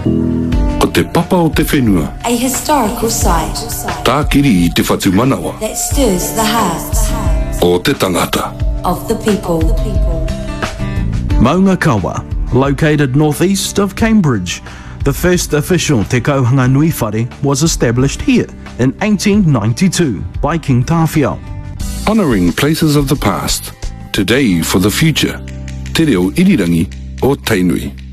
Ko te papa o te whenua. A historical site Tākiri I te whatu manawa. that stirs the hearts O te tangata. of the people. Maunga Kawa, located northeast of Cambridge. The first official Te Kauhanga Nui Whare was established here in 1892 by King Tawhiao. Honouring places of the past, today for the future. Te reo irirangi o Tainui.